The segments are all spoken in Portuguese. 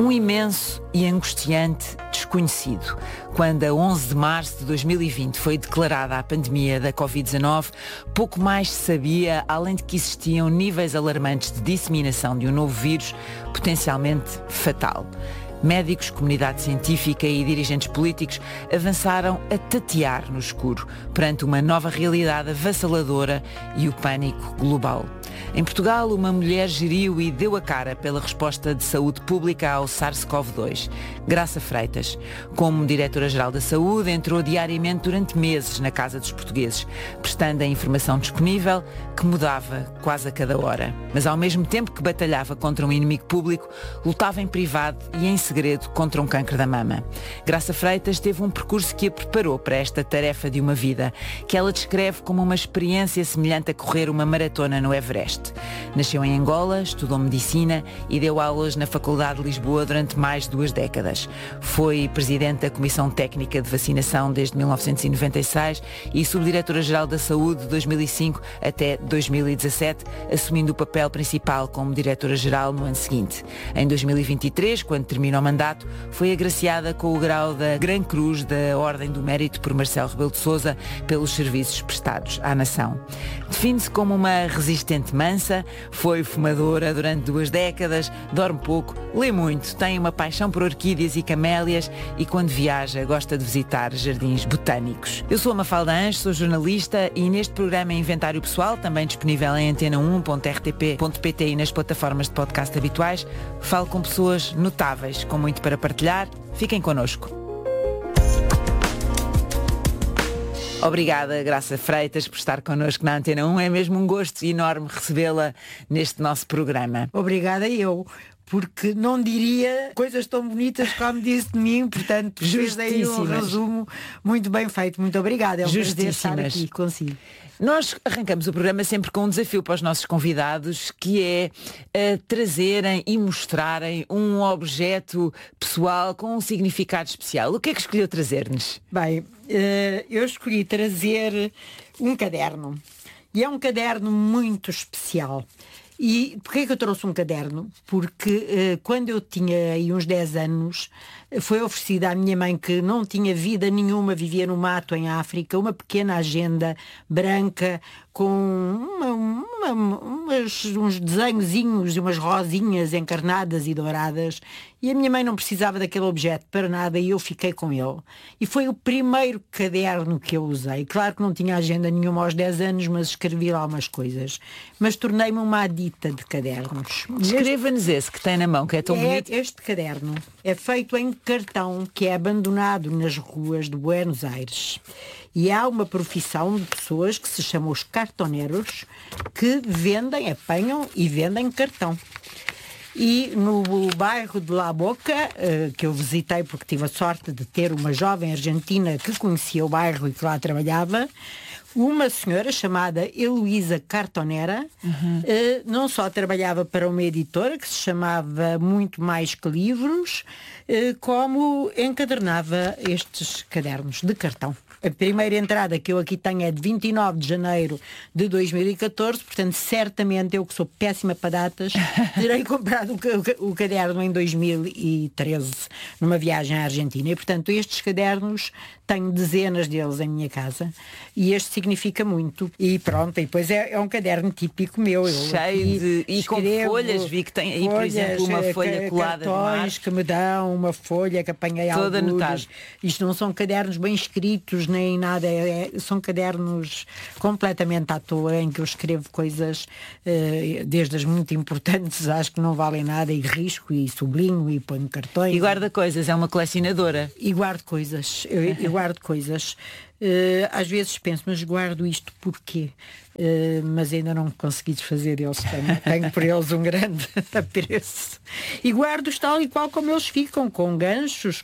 Um imenso e angustiante desconhecido. Quando a 11 de março de 2020 foi declarada a pandemia da Covid-19, pouco mais se sabia, além de que existiam níveis alarmantes de disseminação de um novo vírus potencialmente fatal. Médicos, comunidade científica e dirigentes políticos avançaram a tatear no escuro perante uma nova realidade avassaladora e o pânico global. Em Portugal, uma mulher geriu e deu a cara pela resposta de saúde pública ao SARS-CoV-2. Graça Freitas, como Diretora-Geral da Saúde, entrou diariamente durante meses na casa dos portugueses, prestando a informação disponível que mudava quase a cada hora. Mas ao mesmo tempo que batalhava contra um inimigo público, lutava em privado e em segredo contra um cancro da mama. Graça Freitas teve um percurso que a preparou para esta tarefa de uma vida, que ela descreve como uma experiência semelhante a correr uma maratona no Everest. Nasceu em Angola, estudou medicina e deu aulas na Faculdade de Lisboa durante mais de 2 décadas. Foi presidente da Comissão Técnica de Vacinação desde 1996 e subdiretora-geral da Saúde de 2005 até 2017, assumindo o papel principal como diretora-geral no ano seguinte. Em 2023, quando terminou o mandato, foi agraciada com o grau da Gran Cruz da Ordem do Mérito por Marcelo Rebelo de Sousa pelos serviços prestados à nação. Define-se como uma resistente mansa, foi fumadora durante 2 décadas, dorme pouco, lê muito, tem uma paixão por orquídeas e camélias e quando viaja gosta de visitar jardins botânicos. Eu sou a Mafalda Anjos, sou jornalista e neste programa Inventário Pessoal, também disponível em antena1.rtp.pt e nas plataformas de podcast habituais, falo com pessoas notáveis, com muito para partilhar. Fiquem connosco. Obrigada, Graça Freitas, por estar connosco na Antena 1. É mesmo um gosto enorme recebê-la neste nosso programa. Obrigada eu, porque não diria coisas tão bonitas como disse de mim, portanto, fez aí um resumo muito bem feito. Muito obrigada, é um prazer estar aqui consigo. Nós arrancamos o programa sempre com um desafio para os nossos convidados, que é trazerem e mostrarem um objeto pessoal com um significado especial. O que é que escolheu trazer-nos? Bem, eu escolhi trazer um caderno. E é um caderno muito especial. E porquê é que eu trouxe um caderno? Porque quando eu tinha aí uns 10 anos, foi oferecida à minha mãe, que não tinha vida nenhuma, vivia no mato em África, uma pequena agenda branca com uns desenhozinhos e umas rosinhas encarnadas e douradas. E a minha mãe não precisava daquele objeto para nada e eu fiquei com ele. E foi o primeiro caderno que eu usei. Claro que não tinha agenda nenhuma aos 10 anos, mas escrevi lá algumas coisas. Mas tornei-me uma adicta de cadernos. Descreva-nos esse que tem na mão, que é tão bonito. Este caderno é feito em cartão, que é abandonado nas ruas de Buenos Aires. E há uma profissão de pessoas que se chamam os cartoneros, que vendem, apanham e vendem cartão. E no bairro de La Boca, que eu visitei porque tive a sorte de ter uma jovem argentina que conhecia o bairro e que lá trabalhava, uma senhora chamada Heloísa Cartonera, não só trabalhava para uma editora que se chamava Muito Mais Que Livros, como encadernava estes cadernos de cartão. A primeira entrada que eu aqui tenho é de 29 de janeiro de 2014, portanto, certamente eu, que sou péssima para datas, terei comprado o caderno em 2013, numa viagem à Argentina. E, portanto, estes cadernos, tenho dezenas deles em minha casa e este significa muito. E pronto, e depois é um caderno típico meu. Cheio de... E com folhas, vi que tem aí, por exemplo, uma folha colada no ar. Cartões que me dão, uma folha que apanhei alguns. Isto não são cadernos bem escritos, nem nada, são cadernos completamente à toa, em que eu escrevo coisas, desde as muito importantes às que não valem nada, e risco e sublinho e ponho cartões. E guarda coisas, é uma colecionadora. E guardo coisas, eu guardo coisas. Às vezes penso, mas guardo isto porquê? Mas ainda não consegui desfazer deles. Tenho por eles um grande apreço. E guardo-os tal e qual como eles ficam, com ganchos,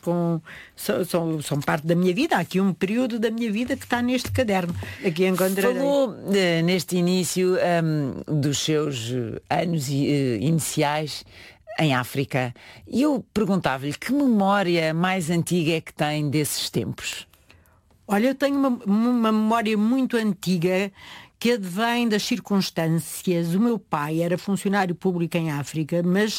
são parte da minha vida. Há aqui um período da minha vida que está neste caderno. Aqui encontrarei. Falou neste início dos seus anos iniciais em África. E eu perguntava-lhe que memória mais antiga é que tem desses tempos? Olha, eu tenho uma memória muito antiga que advém das circunstâncias. O meu pai era funcionário público em África, mas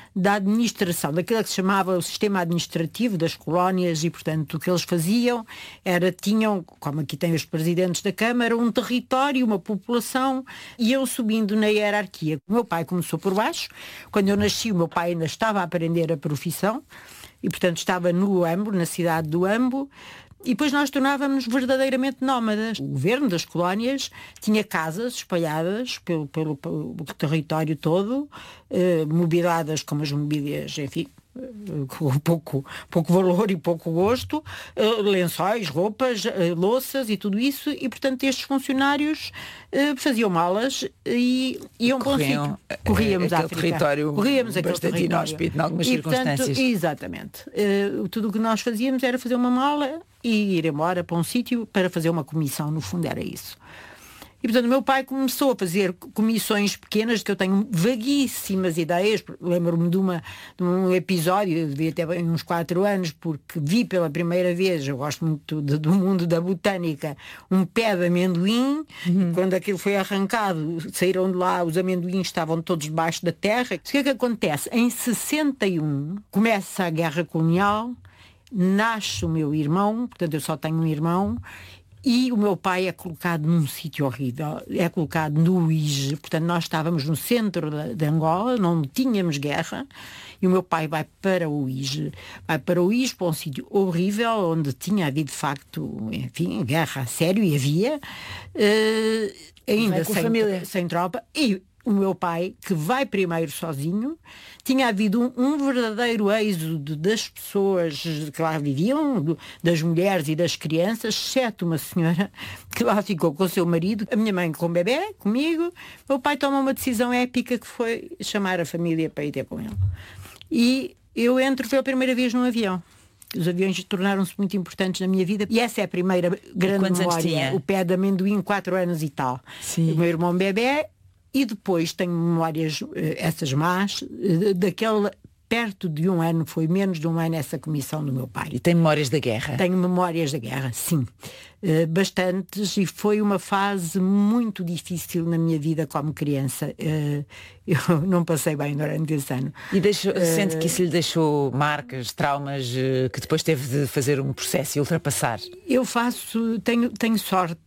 da administração, daquilo que se chamava o sistema administrativo das colónias, e portanto o que eles faziam era, tinham, como aqui tem os presidentes da Câmara, um território, uma população, e iam subindo na hierarquia. O meu pai começou por baixo. Quando eu nasci, o meu pai ainda estava a aprender a profissão e portanto estava no Ambo, na cidade do Ambo. E depois nós tornávamos verdadeiramente nómadas. O governo das colónias tinha casas espalhadas pelo território todo, mobiliadas com as mobílias, enfim, com pouco valor e pouco gosto, lençóis, roupas, louças e tudo isso, e portanto estes funcionários faziam malas e iam para um sítio. Corríamos aquele território bastante inóspito em algumas circunstâncias. Portanto, exatamente. Tudo o que nós fazíamos era fazer uma mala e ir embora para um sítio para fazer uma comissão, no fundo era isso. E, portanto, o meu pai começou a fazer comissões pequenas, que eu tenho vaguíssimas ideias. Lembro-me de um episódio, eu devia ter uns 4 anos, porque vi pela primeira vez, eu gosto muito do mundo da botânica, um pé de amendoim. Quando aquilo foi arrancado, saíram de lá, os amendoins estavam todos debaixo da terra. O que é que acontece? Em 61, começa a Guerra Colonial, nasce o meu irmão, portanto eu só tenho um irmão, e o meu pai é colocado num sítio horrível, é colocado no Uíge. Portanto, nós estávamos no centro de Angola, não tínhamos guerra, e o meu pai vai para o Uíge, para um sítio horrível, onde tinha havido de facto, enfim, guerra a sério, e havia, ainda sem tropa, e o meu pai, que vai primeiro sozinho. Tinha havido um verdadeiro êxodo das pessoas que lá viviam, das mulheres e das crianças, exceto uma senhora que lá ficou com o seu marido, a minha mãe com o bebê, comigo. O meu pai toma uma decisão épica, que foi chamar a família para ir ter com ele. E eu entro pela primeira vez num avião. Os aviões tornaram-se muito importantes na minha vida, e essa é a primeira grande memória. O pé de amendoim, 4 anos e tal. Sim. O meu irmão bebê. E depois tenho memórias, essas más, daquele perto de 1 ano, foi menos de 1 ano essa comissão do meu pai. E tem memórias da guerra? Tenho memórias da guerra, sim. Bastantes, e foi uma fase muito difícil na minha vida como criança. Eu não passei bem durante esse ano. E sente que isso lhe deixou marcas, traumas, que depois teve de fazer um processo e ultrapassar? Eu tenho sorte.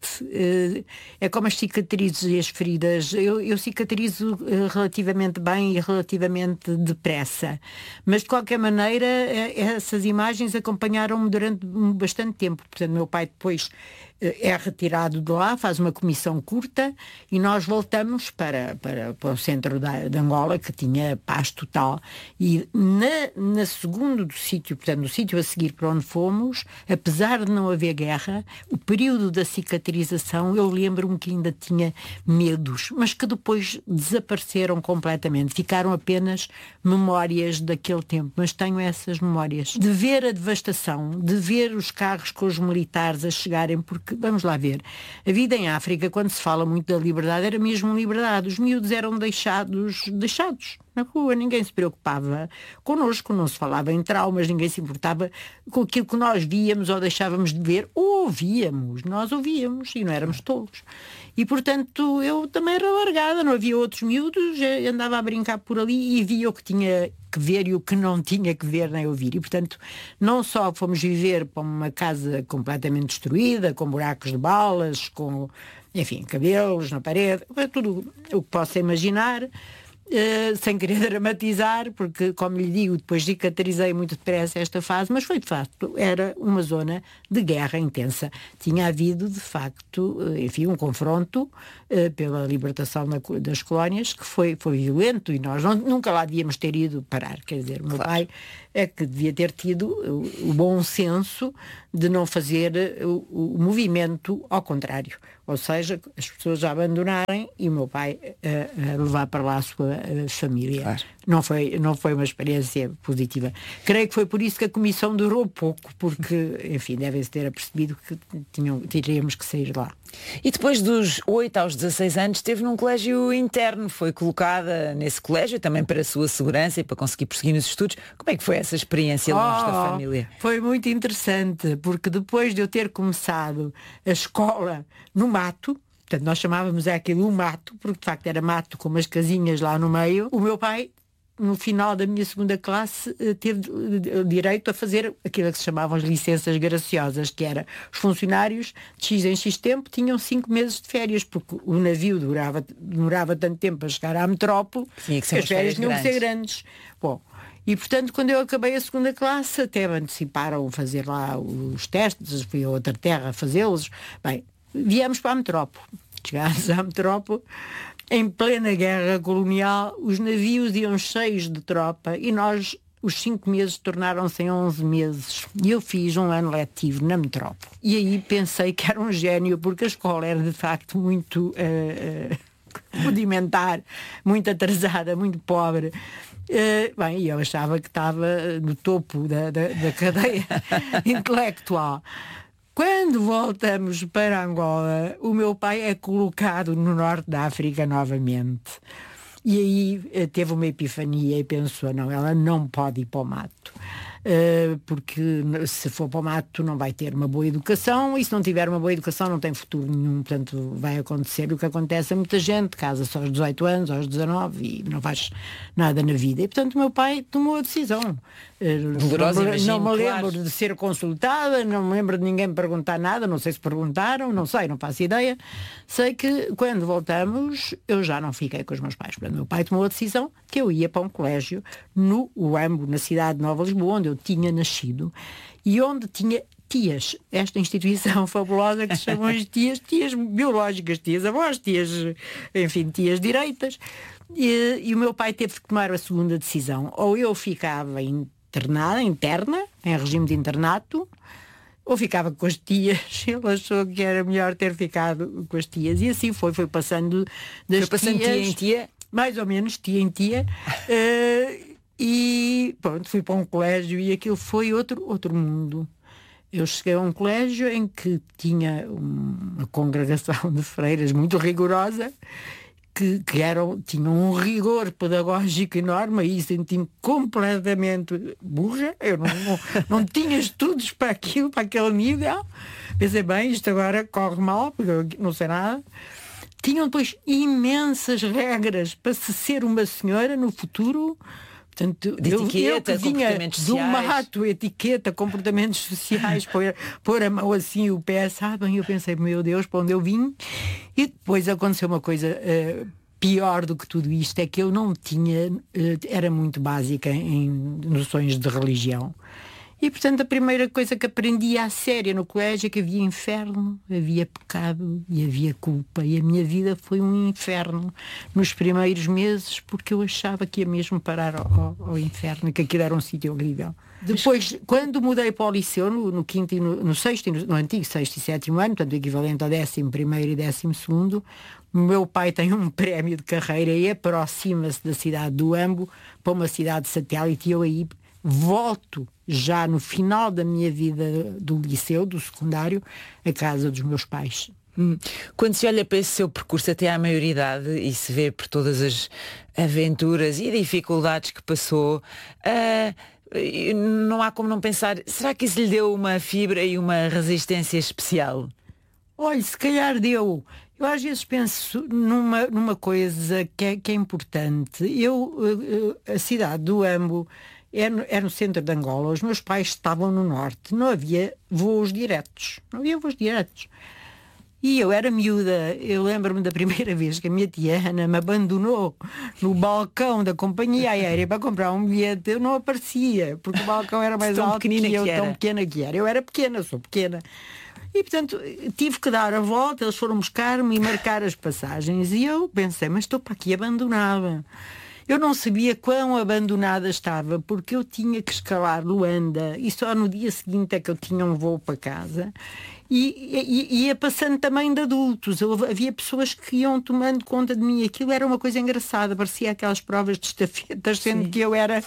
É como as cicatrizes e as feridas. Eu cicatrizo relativamente bem e relativamente depressa. Mas de qualquer maneira, essas imagens acompanharam-me durante bastante tempo. Portanto, meu pai depois é retirado de lá, faz uma comissão curta, e nós voltamos para o centro de Angola, que tinha paz total. E na segundo do sítio, portanto, no sítio a seguir para onde fomos, apesar de não haver guerra, o período da cicatrização, eu lembro-me que ainda tinha medos, mas que depois desapareceram completamente. Ficaram apenas memórias daquele tempo, mas tenho essas memórias. De ver a devastação, de ver os carros com os militares a chegarem, porque, vamos lá ver, a vida em África, quando se fala muito da liberdade, era mesmo liberdade. Os miúdos eram deixados na rua, ninguém se preocupava connosco, não se falava em traumas, ninguém se importava com aquilo que nós víamos ou deixávamos de ver, ou ouvíamos, nós ouvíamos e não éramos tolos. E, portanto, eu também era largada, não havia outros miúdos, andava a brincar por ali e via o que tinha que ver e o que não tinha que ver nem ouvir. E, portanto, não só fomos viver para uma casa completamente destruída, com buracos de balas, com, enfim, cabelos na parede, tudo o que possa imaginar, sem querer dramatizar, porque, como lhe digo, depois cicatrizei muito depressa esta fase, mas foi de facto, era uma zona de guerra intensa. Tinha havido, de facto, enfim, um confronto pela libertação das colónias, que foi violento, e nós nunca lá devíamos ter ido parar. Quer dizer, o meu pai é que devia ter tido o bom senso de não fazer o movimento ao contrário. Ou seja, as pessoas a abandonarem e o meu pai a levar para lá a sua família. Claro. Não foi uma experiência positiva. Creio que foi por isso que a comissão durou pouco, porque, enfim, devem-se ter apercebido que teríamos que sair lá. E depois dos 8 aos 16 anos esteve num colégio interno, foi colocada nesse colégio também para a sua segurança e para conseguir prosseguir nos estudos. Como é que foi essa experiência longe da família? Foi muito interessante, porque depois de eu ter começado a escola no mato, portanto nós chamávamos aquilo um mato, porque de facto era mato com umas casinhas lá no meio, o meu pai no final da minha segunda classe, teve direito a fazer aquilo que se chamavam as licenças graciosas, que era os funcionários de X em X tempo tinham 5 meses de férias, porque o navio demorava tanto tempo para chegar à metrópole, que as férias tinham que ser grandes. Bom, e portanto, quando eu acabei a segunda classe, até me anteciparam fazer lá os testes, fui a outra terra a fazê-los. Bem, viemos para a metrópole. Chegámos à metrópole, em plena guerra colonial, os navios iam cheios de tropa e nós, os 5 meses, tornaram-se em 11 meses. E eu fiz um ano letivo na metrópole. E aí pensei que era um gênio, porque a escola era de facto muito rudimentar, muito atrasada, muito pobre. Bem, eu achava que estava no topo da cadeia intelectual. Quando voltamos para Angola, o meu pai é colocado no norte da África novamente. E aí teve uma epifania e pensou, não, ela não pode ir para o mato. Porque se for para o mato não vai ter uma boa educação, e se não tiver uma boa educação não tem futuro nenhum. Portanto, vai acontecer o que acontece a muita gente, casa-se aos 18 anos, aos 19 e não faz nada na vida. E portanto o meu pai tomou a decisão. Não me lembro de ser consultada, não me lembro de ninguém perguntar nada, não sei se perguntaram, não sei, não faço ideia. Sei que quando voltamos eu já não fiquei com os meus pais. Portanto, meu pai tomou a decisão que eu ia para um colégio no UAMBO, na cidade de Nova Lisboa, onde eu tinha nascido e onde tinha tias, esta instituição fabulosa que se chamam as tias biológicas, tias avós, tias, enfim, tias direitas. E o meu pai teve que tomar a segunda decisão. Ou eu ficava interna, em regime de internato, ou ficava com as tias. Ele achou que era melhor ter ficado com as tias. E assim foi passando das tias, tia em tia? Mais ou menos, tia em tia. E pronto, fui para um colégio e aquilo foi outro mundo. Eu cheguei a um colégio em que tinha uma congregação de freiras muito rigorosa, que tinham um rigor pedagógico enorme, e senti-me completamente burra. Eu não tinha estudos para aquilo, para aquele nível. Pensei, bem, isto agora corre mal, porque eu não sei nada. Tinham depois imensas regras para se ser uma senhora no futuro. Portanto, de etiqueta, eu que vinha comportamentos do sociais. mato, etiqueta, comportamentos sociais, pôr a mão assim, o pé, sabem? Eu pensei, meu Deus, para onde eu vim? E depois aconteceu uma coisa pior do que tudo isto, é que eu não tinha, era muito básica em noções de religião. E, portanto, a primeira coisa que aprendi à séria no colégio é que havia inferno, havia pecado e havia culpa. E a minha vida foi um inferno nos primeiros meses, porque eu achava que ia mesmo parar ao inferno e que aquilo era um sítio horrível. Depois, quando mudei para o liceu, no quinto e no sexto, no antigo sexto e sétimo ano, portanto, o equivalente ao 11º e 12º, o meu pai tem um prémio de carreira e aproxima-se da cidade do Ambo para uma cidade satélite, e eu aí volto já no final da minha vida do liceu, do secundário, a casa dos meus pais. Quando se olha para esse seu percurso até à maioridade e se vê por todas as aventuras e dificuldades que passou, não há como não pensar, será que isso lhe deu uma fibra e uma resistência especial? Olha, se calhar deu. Eu às vezes penso numa coisa que é importante. A cidade do Ambo é no centro de Angola. Os meus pais estavam no norte. Não havia voos diretos. E eu era miúda. Eu lembro-me da primeira vez que a minha tia Ana me abandonou no balcão da companhia aérea para comprar um bilhete. Eu não aparecia, porque o balcão era mais alto que eu, tão pequena que era. Eu era pequena, sou pequena. E, portanto, tive que dar a volta. Eles foram buscar-me e marcar as passagens. E eu pensei, mas estou para aqui abandonada. Eu não sabia quão abandonada estava, porque eu tinha que escalar Luanda e só no dia seguinte é que eu tinha um voo para casa. E ia passando também de adultos. Havia pessoas que iam tomando conta de mim. Aquilo era uma coisa engraçada. Parecia aquelas provas de estafetas, sendo que eu era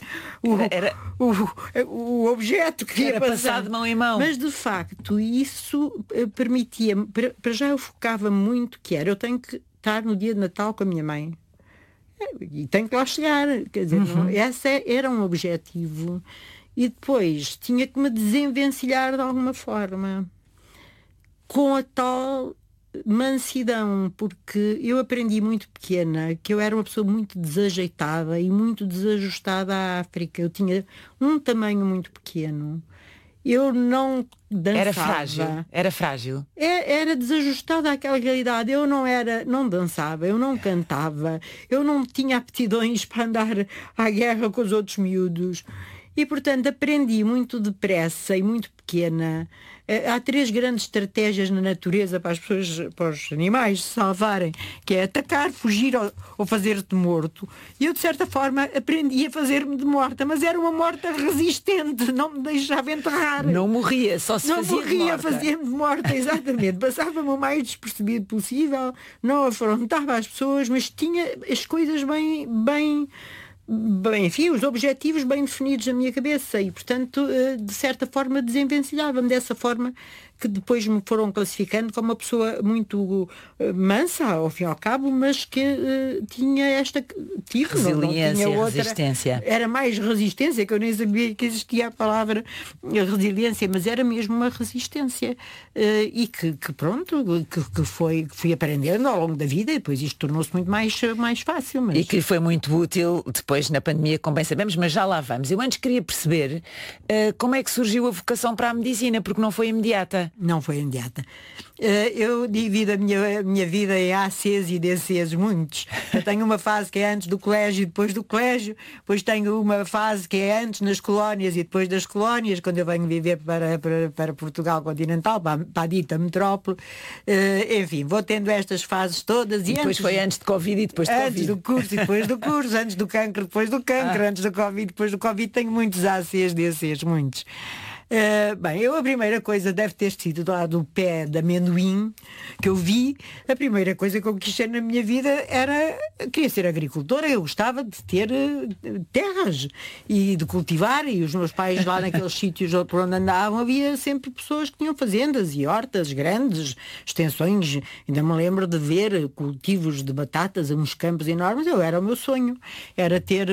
o objeto que ia passar de mão em mão. Mas, de facto, isso permitia-me... Para já eu focava muito que eu tenho que estar no dia de Natal com a minha mãe. E tenho que lá chegar. Quer dizer, esse era um objetivo. E depois tinha que me desenvencilhar de alguma forma. Com a tal mansidão, porque eu aprendi muito pequena que eu era uma pessoa muito desajeitada e muito desajustada à África. Eu tinha um tamanho muito pequeno. Eu não dançava. Era frágil. Era desajustada àquela realidade. Eu não dançava, eu não cantava, eu não tinha aptidões para andar à guerra com os outros miúdos. E, portanto, aprendi muito depressa e muito pequena. Há 3 grandes estratégias na natureza para as pessoas, para os animais se salvarem, que é atacar, fugir ou fazer-te morto. E eu, de certa forma, aprendi a fazer-me de morta, mas era uma morta resistente, não me deixava enterrar. Não morria, só se fazia de morta. Não morria, fazia-me de morta, exatamente. Passava-me o mais despercebido possível, não afrontava as pessoas, mas tinha as coisas bem, enfim, os objetivos bem definidos na minha cabeça e, portanto, de certa forma desenvencilhava-me dessa forma que depois me foram classificando como uma pessoa muito mansa, ao fim e ao cabo, mas que tinha resiliência, não tinha outra, resistência. Era mais resistência, que eu nem sabia que existia a palavra resiliência, mas era mesmo uma resistência e que fui aprendendo ao longo da vida e depois isto tornou-se muito mais fácil. Mas... E que foi muito útil depois na pandemia, como bem sabemos, mas já lá vamos. Eu antes queria perceber como é que surgiu a vocação para a medicina, porque não foi imediata. Não foi imediata. Eu divido a minha vida em ACs e DCs, muitos. Eu tenho uma fase que é antes do colégio e depois do colégio, depois tenho uma fase que é antes nas colónias e depois das colónias, quando eu venho viver para Portugal continental, para a dita metrópole. Enfim, vou tendo estas fases todas. E depois foi antes de Covid e depois de Covid. Antes do curso e depois do curso, antes do cancro, depois do cancro, antes do Covid, depois do Covid, tenho muitos ACs, DCs, muitos. Bem, a primeira coisa deve ter sido lá do pé de amendoim que eu vi. A primeira coisa que eu quis ser na minha vida queria ser agricultora. Eu gostava de ter terras e de cultivar, e os meus pais lá naqueles sítios por onde andavam havia sempre pessoas que tinham fazendas e hortas grandes, extensões. Ainda me lembro de ver cultivos de batatas a uns campos enormes. Era o meu sonho, era ter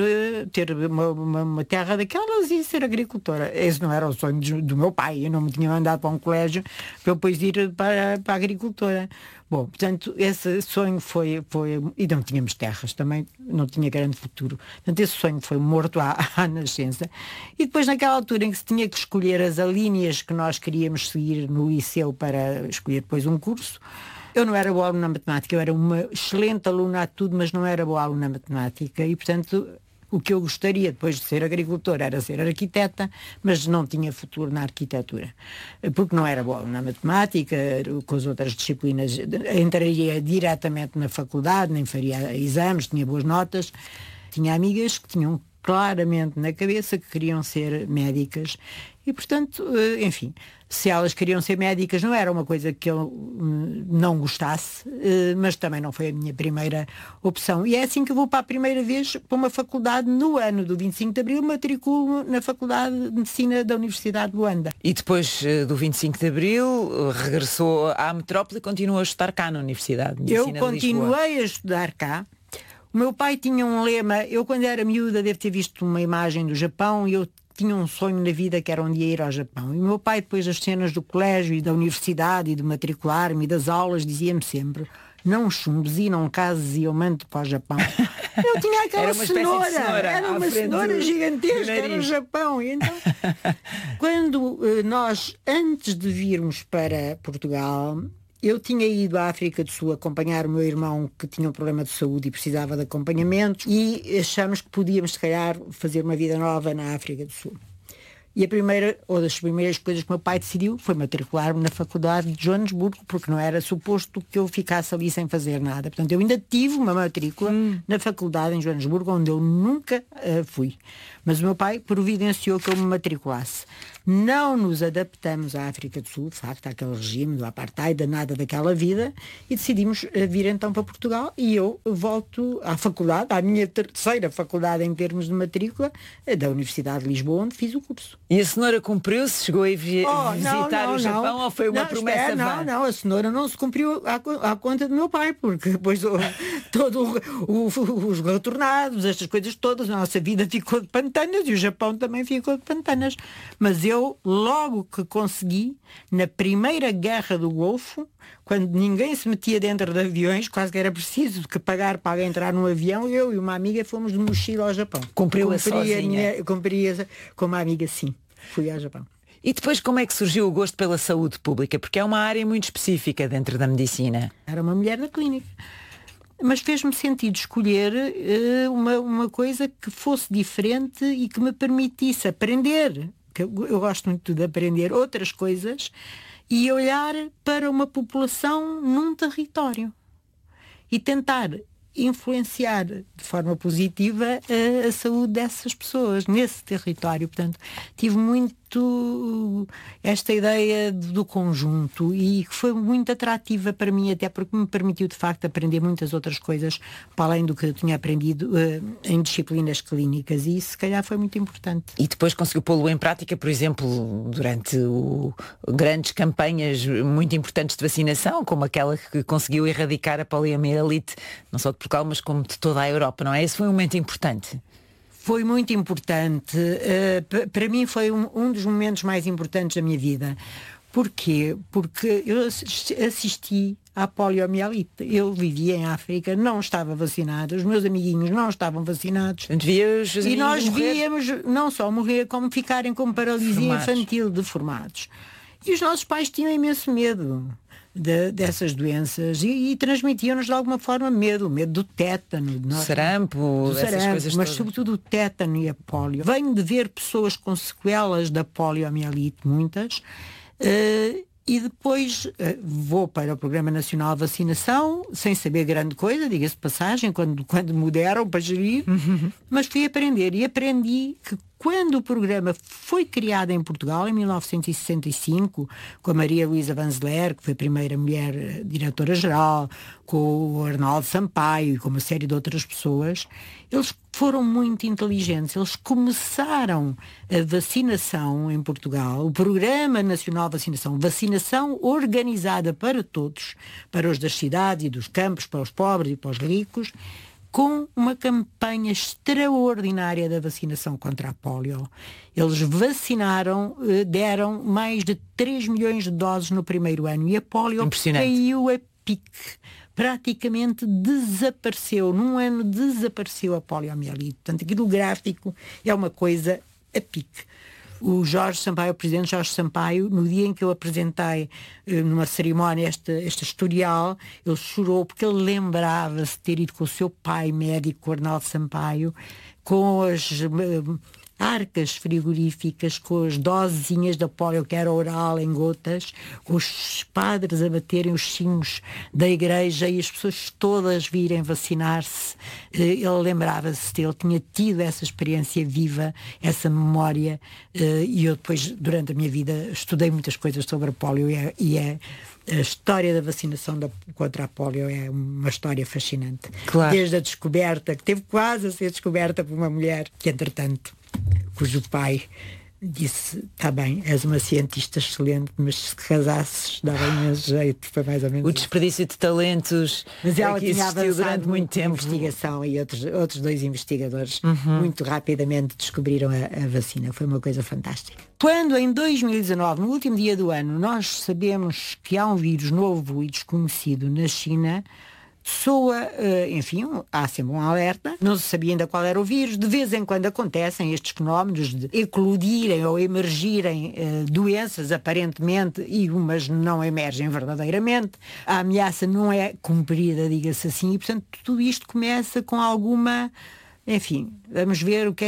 uma terra daquelas e ser agricultora. Esse não era o sonho do meu pai. Eu não me tinha mandado para um colégio para eu depois ir para a agricultura. Bom, portanto, esse sonho foi... E não tínhamos terras também, não tinha grande futuro. Portanto, esse sonho foi morto à nascença. E depois, naquela altura em que se tinha que escolher as alíneas que nós queríamos seguir no liceu para escolher depois um curso, eu não era boa aluna na matemática. Eu era uma excelente aluna a tudo, mas não era boa aluna na matemática. E, portanto... O que eu gostaria depois de ser agricultora era ser arquiteta, mas não tinha futuro na arquitetura, porque não era boa na matemática, com as outras disciplinas. Entraria diretamente na faculdade, nem faria exames, tinha boas notas. Tinha amigas que tinham claramente na cabeça que queriam ser médicas e, portanto, enfim, se elas queriam ser médicas não era uma coisa que eu não gostasse, mas também não foi a minha primeira opção. E é assim que eu vou para a primeira vez para uma faculdade no ano do 25 de Abril, matriculo na Faculdade de Medicina da Universidade de Luanda. E depois do 25 de Abril regressou à metrópole e continuou a estudar cá na Universidade de Medicina de Lisboa. Eu continuei a estudar cá. O meu pai tinha um lema, eu quando era miúda devo ter visto uma imagem do Japão e eu tinha um sonho na vida que era um dia ir ao Japão. E o meu pai, depois das cenas do colégio e da universidade e de matricular-me e das aulas, dizia-me sempre: não chumbes e não cases e eu mando-te para o Japão. Eu tinha aquela cenoura, era uma cenoura gigantesca, era o Japão. E então, quando nós, antes de virmos para Portugal, eu tinha ido à África do Sul acompanhar o meu irmão que tinha um problema de saúde e precisava de acompanhamento e achamos que podíamos, se calhar, fazer uma vida nova na África do Sul. E a primeira, ou das primeiras coisas que o meu pai decidiu foi matricular-me na Faculdade de Joanesburgo, porque não era suposto que eu ficasse ali sem fazer nada. Portanto, eu ainda tive uma matrícula na Faculdade em Joanesburgo, onde eu nunca fui. Mas o meu pai providenciou que eu me matriculasse. Não nos adaptamos à África do Sul, de facto, àquele regime do apartheid, nada daquela vida, e decidimos vir então para Portugal e eu volto à faculdade, à minha terceira faculdade em termos de matrícula, da Universidade de Lisboa, onde fiz o curso. E a cenoura cumpriu-se? Chegou a visitar o Japão ou foi uma promessa vã? Não, a cenoura não se cumpriu à conta do meu pai, porque depois todos os retornados, estas coisas todas, a nossa vida ficou de pantanas e o Japão também ficou de pantanas. Mas eu, logo que consegui, na primeira guerra do Golfo, quando ninguém se metia dentro de aviões, quase que era preciso que pagar para alguém entrar num avião, eu e uma amiga fomos de mochila ao Japão. Cumpriu-a sozinha? Cumpria com uma amiga, sim. Fui ao Japão. E depois como é que surgiu o gosto pela saúde pública? Porque é uma área muito específica dentro da medicina. Era uma mulher da clínica. Mas fez-me sentido escolher uma coisa que fosse diferente e que me permitisse aprender. Eu gosto muito de aprender outras coisas e olhar para uma população num território. E tentar influenciar de forma positiva a saúde dessas pessoas nesse território. Portanto, tive muito esta ideia do conjunto e que foi muito atrativa para mim, até porque me permitiu de facto aprender muitas outras coisas para além do que eu tinha aprendido em disciplinas clínicas, e isso se calhar foi muito importante. E depois conseguiu pô-lo em prática, por exemplo, durante grandes campanhas muito importantes de vacinação, como aquela que conseguiu erradicar a poliomielite, não só de Portugal, mas como de toda a Europa, não é? Esse foi um momento importante. Foi muito importante. Para mim foi um dos momentos mais importantes da minha vida. Porquê? Porque eu assisti à poliomielite. Eu vivia em África, não estava vacinada, os meus amiguinhos não estavam vacinados. E nós víamos não só morrer, como ficarem com paralisia infantil, deformados. E os nossos pais tinham imenso medo dessas doenças e transmitiam-nos de alguma forma medo do tétano, do sarampo, essas coisas mas todas. Sobretudo o tétano e a polio. Venho de ver pessoas com sequelas da poliomielite, muitas, e depois vou para o Programa Nacional de Vacinação, sem saber grande coisa, diga-se de passagem, quando me deram para gerir, mas fui aprender e aprendi que quando o programa foi criado em Portugal, em 1965, com a Maria Luísa Vanzeler, que foi a primeira mulher diretora-geral, com o Arnaldo Sampaio e com uma série de outras pessoas, eles foram muito inteligentes. Eles começaram a vacinação em Portugal, o Programa Nacional de Vacinação organizada para todos, para os das cidades e dos campos, para os pobres e para os ricos, com uma campanha extraordinária da vacinação contra a polio. Eles vacinaram, deram mais de 3 milhões de doses no primeiro ano e a polio caiu a pique. Praticamente desapareceu. Num ano desapareceu a poliomielite. Portanto, aqui do gráfico é uma coisa a pique. O Jorge Sampaio, o presidente Jorge Sampaio, no dia em que eu apresentei numa cerimónia este historial, ele chorou porque ele lembrava-se de ter ido com o seu pai médico, Arnaldo Sampaio, com as arcas frigoríficas, com as dosezinhas da polio, que era oral em gotas, com os padres a baterem os sinos da igreja e as pessoas todas virem vacinar-se. Ele lembrava-se dele, tinha tido essa experiência viva, essa memória, e eu depois, durante a minha vida, estudei muitas coisas sobre a polio e a história da vacinação contra a polio é uma história fascinante. Claro. Desde a descoberta, que teve quase a ser descoberta por uma mulher que, entretanto, cujo pai disse: está bem, és uma cientista excelente, mas se casasses dava imenso jeito. Foi mais ou menos o desperdício de talentos. Mas ela que tinha existiu durante muito tempo. Investigação, e outros dois investigadores muito rapidamente descobriram a vacina. Foi uma coisa fantástica. Quando em 2019, no último dia do ano, nós sabemos que há um vírus novo e desconhecido na China, soa, enfim, há sempre um alerta, não se sabia ainda qual era o vírus, de vez em quando acontecem estes fenómenos de eclodirem ou emergirem doenças aparentemente e umas não emergem verdadeiramente, a ameaça não é cumprida, diga-se assim, e portanto tudo isto começa com alguma, enfim, vamos ver o que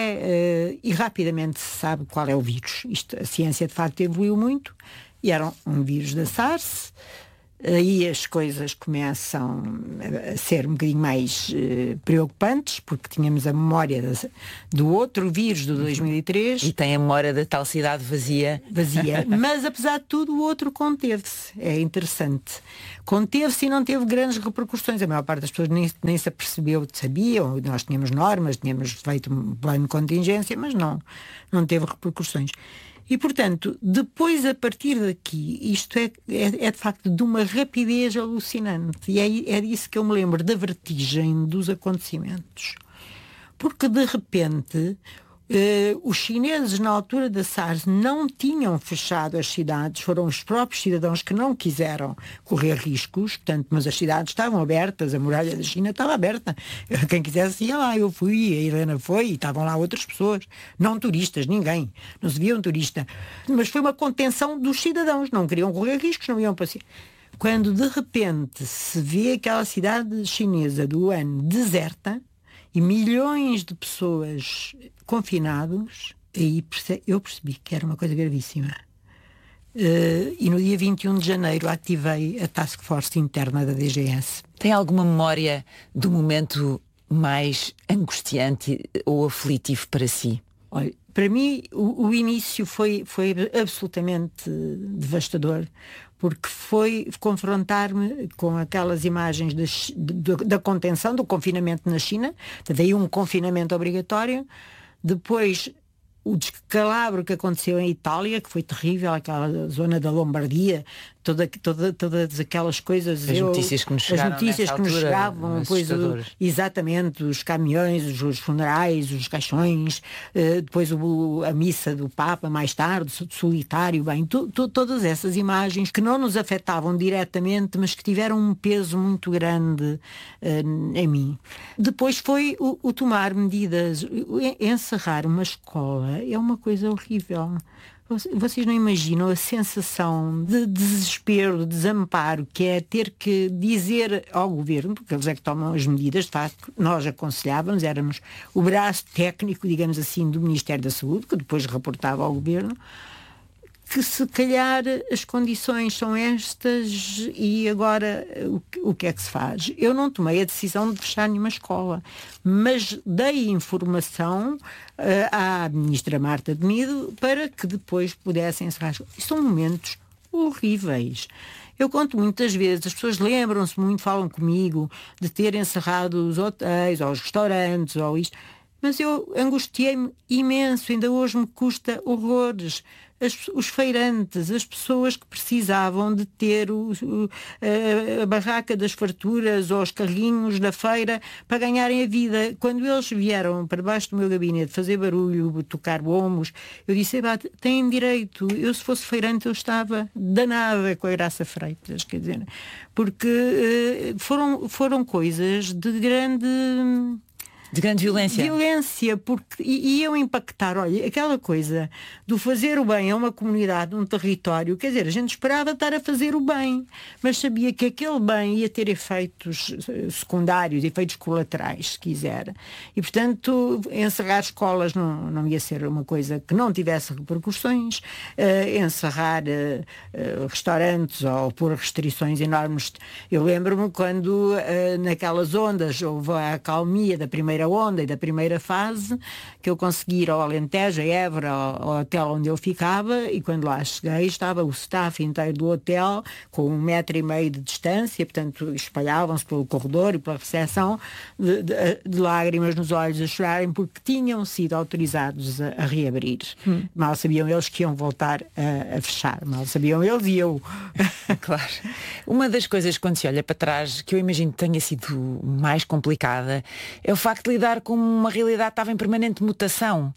é, e rapidamente se sabe qual é o vírus. A ciência de facto evoluiu muito, e era um vírus da SARS, Aí as coisas começam a ser um bocadinho mais preocupantes, porque tínhamos a memória do outro vírus do 2003. E tem a memória da tal cidade vazia. Mas apesar de tudo o outro conteve-se. É interessante. Conteve-se e não teve grandes repercussões. A maior parte das pessoas nem se apercebeu, sabiam. Nós tínhamos normas, tínhamos feito um plano de contingência, mas não teve repercussões. E, portanto, depois, a partir daqui, isto é de facto de uma rapidez alucinante. E é disso que eu me lembro, da vertigem dos acontecimentos. Porque, de repente, os chineses, na altura da SARS, não tinham fechado as cidades. Foram os próprios cidadãos que não quiseram correr riscos, portanto, mas as cidades estavam abertas, a muralha da China estava aberta. Quem quisesse ia lá, eu fui, a Helena foi, e estavam lá outras pessoas, não turistas, ninguém, não se via um turista. Mas foi uma contenção dos cidadãos, não queriam correr riscos, não iam passear. Quando, de repente, se vê aquela cidade chinesa do Wuhan deserta, e milhões de pessoas confinados, aí eu percebi que era uma coisa gravíssima. E no dia 21 de janeiro ativei a Task Force interna da DGS. Tem alguma memória do momento mais angustiante ou aflitivo para si? Olha, para mim o início foi absolutamente devastador, porque foi confrontar-me com aquelas imagens da contenção, do confinamento na China, daí um confinamento obrigatório, depois o descalabro que aconteceu em Itália, que foi terrível, aquela zona da Lombardia, todas aquelas coisas. As notícias que nos chegavam, depois exatamente, os caminhões, os funerais, os caixões, depois a missa do Papa mais tarde, solitário, todas essas imagens que não nos afetavam diretamente, mas que tiveram um peso muito grande em mim. Depois foi o tomar medidas, encerrar uma escola é uma coisa horrível. Vocês não imaginam a sensação de desespero, de desamparo, que é ter que dizer ao governo, porque eles é que tomam as medidas, de facto, nós aconselhávamos, éramos o braço técnico, digamos assim, do Ministério da Saúde, que depois reportava ao governo, que se calhar as condições são estas e agora o que é que se faz? Eu não tomei a decisão de fechar nenhuma escola, mas dei informação à ministra Marta Temido para que depois pudessem encerrar. São momentos horríveis. Eu conto muitas vezes, as pessoas lembram-se muito, falam comigo de ter encerrado os hotéis, ou os restaurantes, ou isto, mas eu angustiei-me imenso, ainda hoje me custa horrores. Os feirantes, as pessoas que precisavam de ter a barraca das farturas ou os carrinhos da feira para ganharem a vida. Quando eles vieram para baixo do meu gabinete fazer barulho, tocar bombos, eu disse, têm direito. Eu, se fosse feirante, eu estava danada com a Graça Freitas, quer dizer, porque foram coisas de grande violência. Porque iam impactar, olha, aquela coisa do fazer o bem a uma comunidade, um território, quer dizer, a gente esperava estar a fazer o bem, mas sabia que aquele bem ia ter efeitos secundários, efeitos colaterais, se quiser. E, portanto, encerrar escolas não ia ser uma coisa que não tivesse repercussões, encerrar restaurantes ou pôr restrições enormes. Eu lembro-me quando naquelas ondas houve a acalmia da primeira onda e da primeira fase, que eu consegui ir ao Alentejo, a Évora, ao hotel onde eu ficava, e quando lá cheguei estava o staff inteiro do hotel com 1,5 metro de distância, portanto espalhavam-se pelo corredor e pela recepção de lágrimas nos olhos, a chorarem porque tinham sido autorizados a reabrir. Mal sabiam eles que iam voltar a fechar, mal sabiam eles e eu. Claro. Uma das coisas, quando se olha para trás, que eu imagino que tenha sido mais complicada, é o facto de lidar com uma realidade que estava em permanente mutação.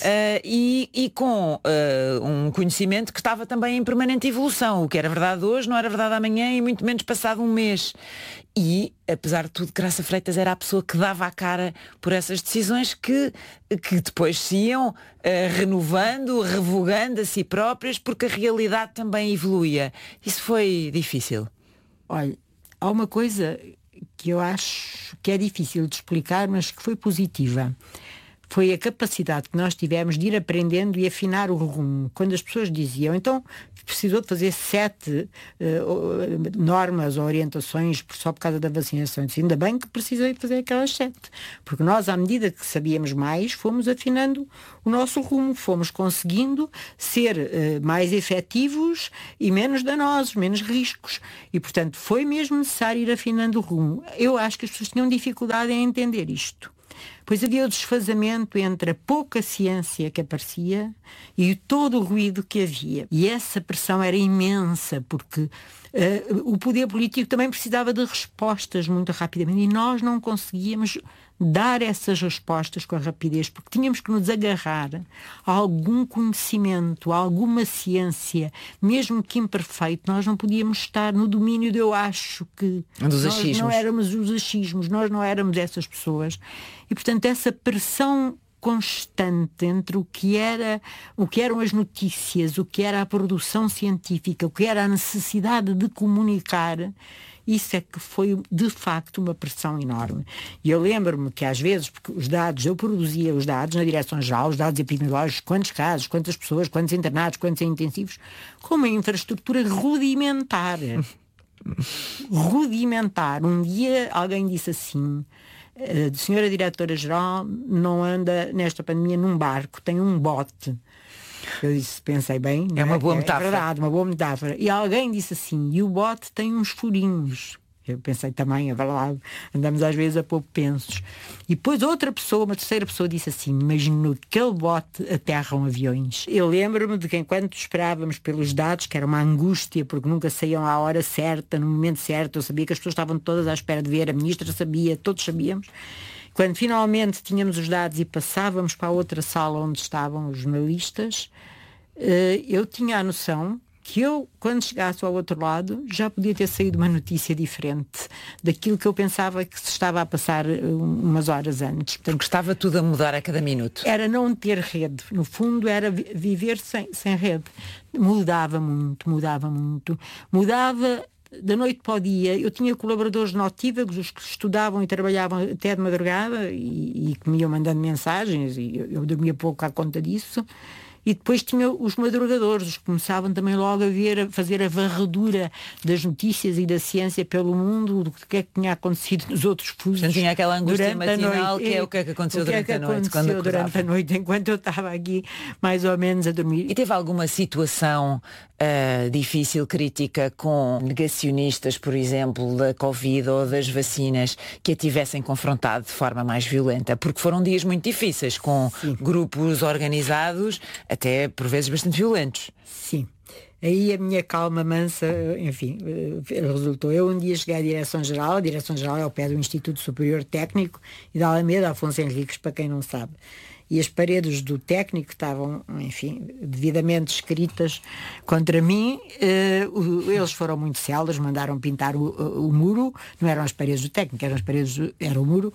E com um conhecimento que estava também em permanente evolução. O que era verdade hoje não era verdade amanhã e muito menos passado um mês. E, apesar de tudo, Graça Freitas era a pessoa que dava a cara por essas decisões que depois se iam renovando, revogando a si próprias, porque a realidade também evoluía. Isso foi difícil? Olha, há uma coisa que eu acho que é difícil de explicar, mas que foi positiva. foi a capacidade que nós tivemos de ir aprendendo e afinar o rumo. Quando as pessoas diziam, então precisou de fazer 7 normas ou orientações só por causa da vacinação. Eu disse, ainda bem que precisei de fazer aquelas 7, porque nós, à medida que sabíamos mais, fomos afinando o nosso rumo, fomos conseguindo ser mais efetivos e menos danosos, menos riscos. E, portanto, foi mesmo necessário ir afinando o rumo. Eu acho que as pessoas tinham dificuldade em entender isto. Pois havia o desfazamento entre a pouca ciência que aparecia e todo o ruído que havia. E essa pressão era imensa, porque o poder político também precisava de respostas muito rapidamente. E nós não conseguíamos dar essas respostas com a rapidez, porque tínhamos que nos agarrar a algum conhecimento, a alguma ciência, mesmo que imperfeito. Nós não podíamos estar no domínio eu acho que dos nós achismos. Não éramos os achismos, nós não éramos essas pessoas. E, portanto, essa pressão constante entre o que eram as notícias, o que era a produção científica, o que era a necessidade de comunicar, isso é que foi, de facto, uma pressão enorme. E eu lembro-me que, às vezes, porque os dados, eu produzia os dados na Direção-Geral, os dados epidemiológicos, quantos casos, quantas pessoas, quantos internados, quantos intensivos, com uma infraestrutura rudimentar. Rudimentar. Um dia alguém disse assim, a senhora Diretora-Geral não anda nesta pandemia num barco, tem um bote. Eu disse, pensei bem, é uma boa metáfora. É verdade, uma boa metáfora. E alguém disse assim, e o bote tem uns furinhos. Eu pensei também, é verdade, andamos às vezes a pouco pensos. E depois outra pessoa, uma terceira pessoa disse assim, mas naquele bote aterram aviões. Eu lembro-me de que enquanto esperávamos pelos dados, que era uma angústia, porque nunca saíam à hora certa, no momento certo, eu sabia que as pessoas estavam todas à espera de ver, a ministra sabia, todos sabíamos. Quando finalmente tínhamos os dados e passávamos para a outra sala onde estavam os jornalistas, eu tinha a noção que eu, quando chegasse ao outro lado, já podia ter saído uma notícia diferente daquilo que eu pensava que se estava a passar umas horas antes. Portanto, estava tudo a mudar a cada minuto. Era não ter rede. No fundo, era viver sem rede. Mudava muito. Mudava da noite para o dia. Eu tinha colaboradores notívagos, que estudavam e trabalhavam até de madrugada e que me iam mandando mensagens, e eu dormia pouco à conta disso. E depois tinha os madrugadores, os que começavam também logo a fazer a varredura das notícias e da ciência pelo mundo, do que é que tinha acontecido nos outros fusos. Já tinha aquela angústia matinal, que é o que é que aconteceu durante a noite. Durante a noite, enquanto eu estava aqui mais ou menos a dormir. E teve alguma situação difícil, crítica, com negacionistas, por exemplo, da Covid ou das vacinas, que a tivessem confrontado de forma mais violenta? Porque foram dias muito difíceis, com grupos organizados, até por vezes bastante violentos. Sim. Aí a minha calma mansa, enfim, resultou. Eu um dia cheguei à Direção-Geral, a Direção-Geral é ao pé do Instituto Superior Técnico e da Alameda, Afonso Henriques, para quem não sabe. E as paredes do técnico estavam, enfim, devidamente escritas contra mim. Eles foram muito céleres, mandaram pintar o muro, não eram as paredes do técnico, era o muro.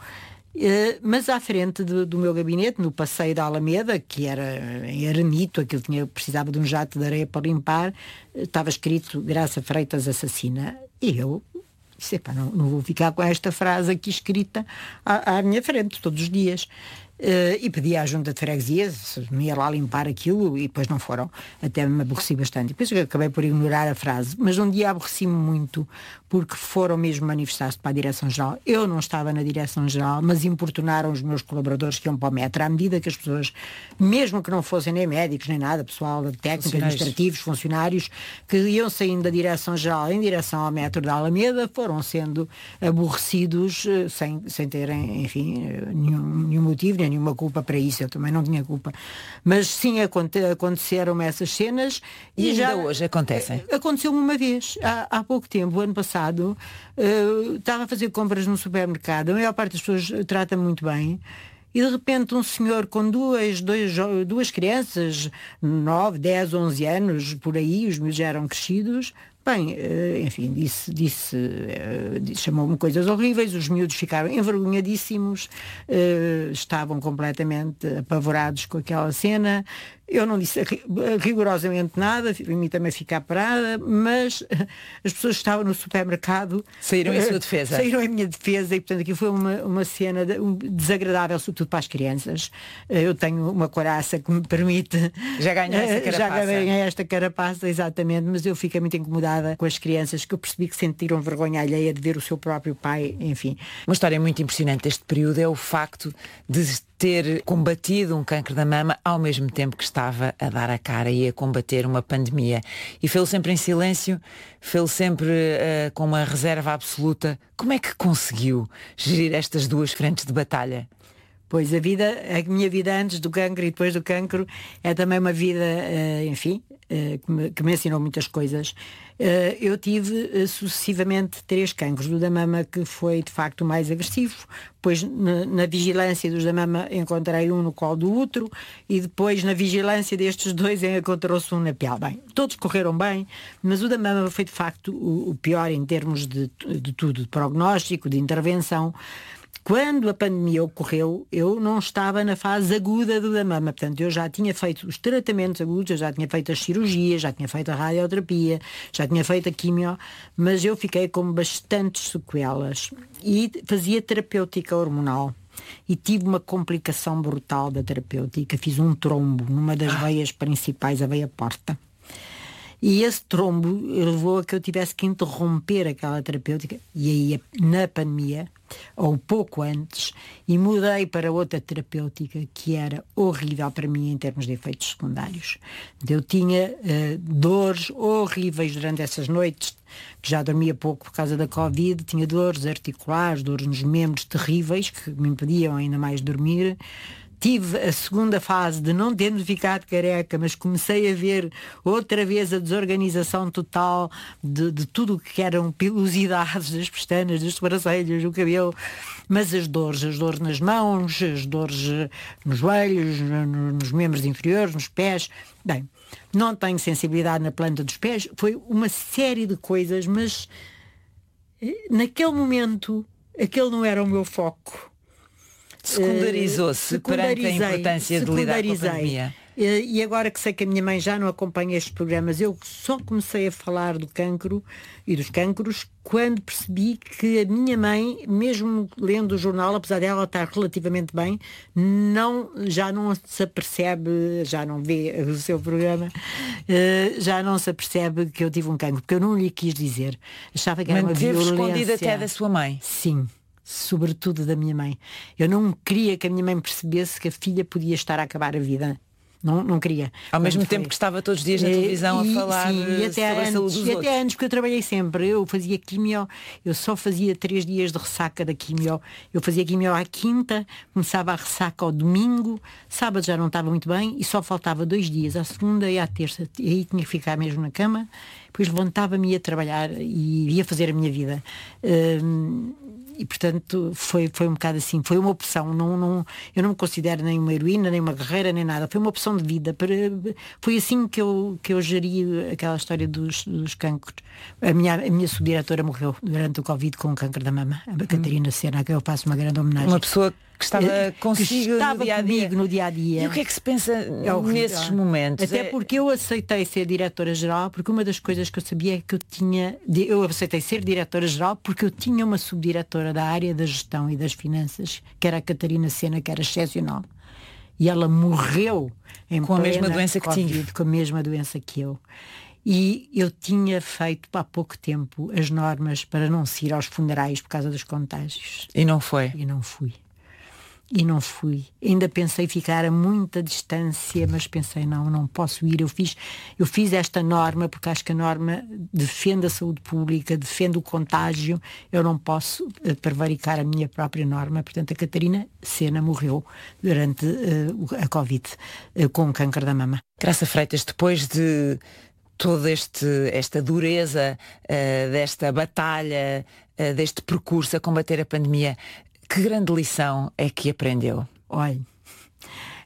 Mas à frente do meu gabinete, no passeio da Alameda, que era em arenito, aquilo precisava de um jato de areia para limpar, estava escrito Graça Freitas assassina. E eu disse, não vou ficar com esta frase aqui escrita à minha frente todos os dias. E pedi à junta de freguesia se me ia lá limpar aquilo, e depois não foram. Até me aborreci bastante. Depois eu acabei por ignorar a frase, mas um dia aborreci-me muito, porque foram mesmo manifestar-se para a Direção-Geral. Eu não estava na Direção-Geral, mas importunaram os meus colaboradores que iam para o metro, à medida que as pessoas, mesmo que não fossem nem médicos nem nada, pessoal técnico, administrativos, funcionários, que iam saindo da Direção-Geral em direção ao metro da Alameda, foram sendo aborrecidos sem terem, enfim, nenhum motivo, nenhuma culpa para isso. Eu também não tinha culpa, mas sim aconteceram essas cenas e já ainda hoje acontecem. Aconteceu-me uma vez há pouco tempo, ano passado, estava a fazer compras no supermercado, a maior parte das pessoas trata-me muito bem, e de repente um senhor com duas crianças, 9, 10, 11 anos, por aí, os meus já eram crescidos, Bem, enfim, chamou-me coisas horríveis, os miúdos ficaram envergonhadíssimos, estavam completamente apavorados com aquela cena. Eu não disse rigorosamente nada, limitei-me a ficar parada, mas as pessoas que estavam no supermercado saíram em sua defesa. Saíram em minha defesa e, portanto, aqui foi uma cena desagradável, sobretudo para as crianças. Eu tenho uma coraça que me permite... Já ganhei essa carapaça. Já ganhei esta carapaça, exatamente, mas eu fiquei muito incomodada com as crianças, que eu percebi que sentiram vergonha alheia de ver o seu próprio pai, enfim. Uma história muito impressionante deste período é o facto de ter combatido um cancro da mama ao mesmo tempo que estava a dar a cara e a combater uma pandemia. E fê-lo sempre em silêncio, fê-lo sempre com uma reserva absoluta. Como é que conseguiu gerir estas duas frentes de batalha? Pois a minha vida antes do cancro e depois do cancro é também uma vida, enfim, que me ensinou muitas coisas. Eu tive sucessivamente 3 cancros. Do da mama, que foi de facto o mais agressivo, depois na vigilância dos da mama encontrei um no colo do útero e depois na vigilância destes 2 encontrou-se um na piel. Bem, todos correram bem, mas o da mama foi de facto o pior em termos de tudo, de prognóstico, de intervenção. Quando a pandemia ocorreu, eu não estava na fase aguda do da mama, portanto eu já tinha feito os tratamentos agudos, eu já tinha feito as cirurgias, já tinha feito a radioterapia, já tinha feito a quimio, mas eu fiquei com bastantes sequelas e fazia terapêutica hormonal. E tive uma complicação brutal da terapêutica, fiz um trombo numa das veias principais, a veia porta. E esse trombo levou a que eu tivesse que interromper aquela terapêutica, e aí na pandemia, ou pouco antes, e mudei para outra terapêutica que era horrível para mim em termos de efeitos secundários. Eu tinha dores horríveis durante essas noites, que já dormia pouco por causa da Covid, tinha dores articulares, dores nos membros terríveis, que me impediam ainda mais dormir. Tive a segunda fase de não tendo ficado careca, mas comecei a ver outra vez a desorganização total de tudo o que eram pilosidades das pestanas, das sobrancelhas, do cabelo, mas as dores nas mãos, as dores nos joelhos, nos membros inferiores, nos pés. Bem, não tenho sensibilidade na planta dos pés, foi uma série de coisas, mas naquele momento aquele não era o meu foco. Secundarizou-se perante a importância de lidar com a pandemia. E agora que sei que a minha mãe já não acompanha estes programas, eu só comecei a falar do cancro e dos cancros quando percebi que a minha mãe, mesmo lendo o jornal, apesar dela estar relativamente bem, já não se apercebe, já não vê o seu programa, já não se apercebe que eu tive um cancro, porque eu não lhe quis dizer. Achava que era uma violência. Escondido até da sua mãe? Sim. Sobretudo da minha mãe. Eu não queria que a minha mãe percebesse que a filha podia estar a acabar a vida. Não queria. Ao mesmo tempo que estava todos os dias na televisão a falar sobre a saúde dos outros. E até antes, porque eu trabalhei sempre. Eu fazia quimio, eu só fazia 3 dias de ressaca da quimio. Eu fazia quimio à quinta, começava a ressaca ao domingo, sábado já não estava muito bem e só faltava 2 dias, à segunda e à terça. E aí tinha que ficar mesmo na cama. Depois levantava-me e ia trabalhar e ia fazer a minha vida. E portanto foi um bocado assim, foi uma opção. Eu não me considero nem uma heroína, nem uma guerreira, nem nada. Foi uma opção de vida. Foi assim que eu geri aquela história dos cancros. A minha subdiretora morreu durante o Covid com o cancro da mama, a Catarina Sena, a que eu faço uma grande homenagem. Uma pessoa que estava consigo no dia a dia. E o que é que se pensa nesses momentos? Até porque eu aceitei ser diretora-geral, porque uma das coisas que eu sabia é que eu aceitei ser diretora-geral porque eu tinha uma subdiretora da área da gestão e das finanças, que era a Catarina Sena, que era excepcional. E ela morreu com a mesma doença que tinha. Com a mesma doença que eu. E eu tinha feito há pouco tempo as normas para não se ir aos funerais por causa dos contágios. E não foi? E não fui. Ainda pensei ficar a muita distância, mas pensei, não posso ir. Eu fiz esta norma, porque acho que a norma defende a saúde pública, defende o contágio. Eu não posso prevaricar a minha própria norma. Portanto, a Catarina Sena morreu durante a Covid, com câncer da mama. Graça Freitas, depois de toda esta dureza, desta batalha, deste percurso a combater a pandemia, que grande lição é que aprendeu? Olha,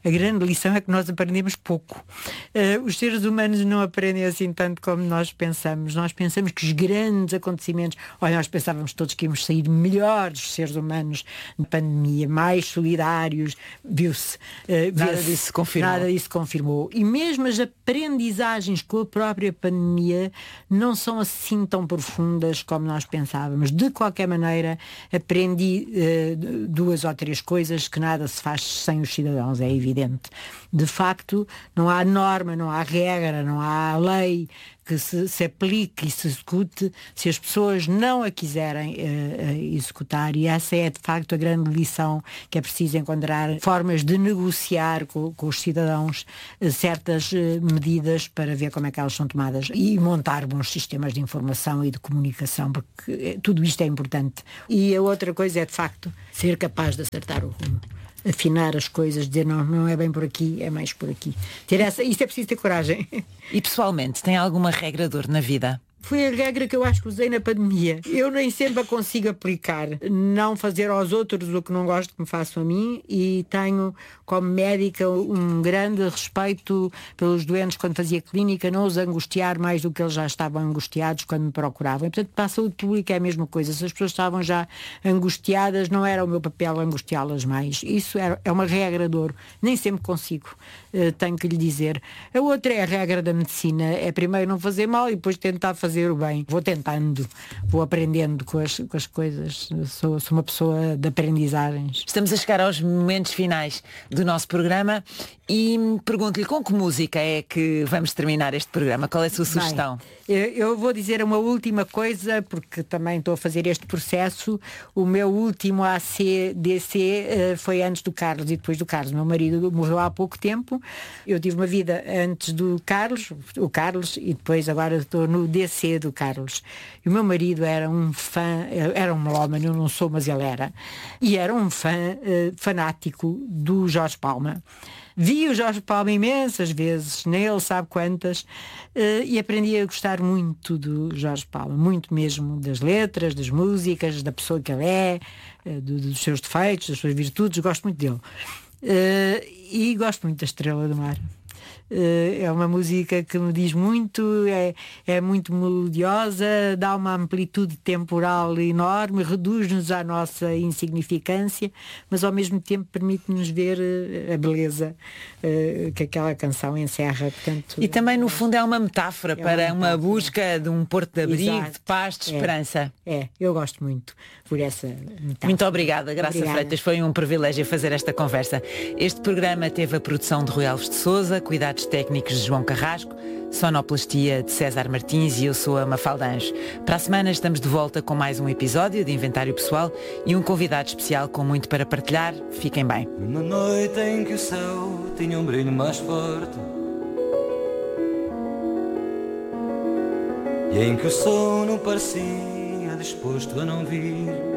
A grande lição é que nós aprendemos pouco. Os seres humanos não aprendem assim tanto como nós pensamos. Nós pensamos que os grandes acontecimentos... Olha, nós pensávamos todos que íamos sair melhores seres humanos na pandemia, mais solidários. Viu-se. Nada disso se confirmou. Nada disso confirmou. E mesmo as aprendizagens com a própria pandemia não são assim tão profundas como nós pensávamos. De qualquer maneira, aprendi 2 ou 3 coisas: que nada se faz sem os cidadãos, é evidente. De facto, não há norma, não há regra, não há lei que se aplique e se execute se as pessoas não a quiserem executar, e essa é de facto a grande lição, que é preciso encontrar formas de negociar com os cidadãos certas medidas para ver como é que elas são tomadas e montar bons sistemas de informação e de comunicação, porque tudo isto é importante. E a outra coisa é de facto ser capaz de acertar o rumo, afinar as coisas, dizer não é bem por aqui, é mais por aqui. Isto é preciso ter coragem. E pessoalmente, tem alguma regra de ouro na vida? Foi a regra que eu acho que usei na pandemia. Eu nem sempre a consigo aplicar. Não fazer aos outros o que não gosto que me façam a mim, e tenho como médica um grande respeito pelos doentes quando fazia clínica, não os angustiar mais do que eles já estavam angustiados quando me procuravam. E, portanto, para a saúde pública é a mesma coisa. Se as pessoas estavam já angustiadas, não era o meu papel angustiá-las mais. Isso é uma regra de ouro. Nem sempre consigo, tenho que lhe dizer. A outra é a regra da medicina. É primeiro não fazer mal e depois tentar fazer o bem. Vou tentando, vou aprendendo com as coisas. Sou uma pessoa de aprendizagens. Estamos a chegar aos momentos finais do nosso programa e pergunto-lhe com que música é que vamos terminar este programa? Qual é a sua sugestão? Bem, eu vou dizer uma última coisa, porque também estou a fazer este processo. O meu último ACDC foi antes do Carlos e depois do Carlos. Meu marido morreu há pouco tempo. Eu tive uma vida antes do Carlos, e depois agora estou no DC do Carlos. E o meu marido era um fã, era um melómano, eu não sou, mas ele era. E era um fã fanático do Jorge Palma. Vi o Jorge Palma imensas vezes, nem ele sabe quantas, e aprendi a gostar muito do Jorge Palma, muito mesmo, das letras, das músicas, da pessoa que ele é, dos seus defeitos, das suas virtudes. Gosto muito dele. E gosto muito da Estrela do Mar. É uma música que me diz muito, é muito melodiosa, dá uma amplitude temporal enorme, reduz-nos à nossa insignificância, mas ao mesmo tempo permite-nos ver a beleza que aquela canção encerra. Portanto, e também no fundo é uma metáfora para uma busca de um porto de abrigo, exato, de paz, de esperança. Eu gosto muito por essa metáfora. Muito obrigada, Graça Freitas, foi um privilégio fazer esta conversa. Este programa teve a produção de Rui Alves de Sousa, cuidados técnicos de João Carrasco, sonoplastia de César Martins, e eu sou a Mafalda Anjos. Para a semana estamos de volta com mais um episódio de Inventário Pessoal e um convidado especial com muito para partilhar. Fiquem bem. Numa noite em que o céu tinha um brilho mais forte e em que o sono parecia disposto a não vir,